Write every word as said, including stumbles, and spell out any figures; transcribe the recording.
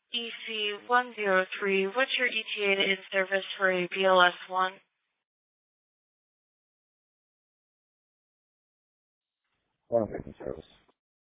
E C one zero three, what's your E T A to in service for a B L S one? One in service.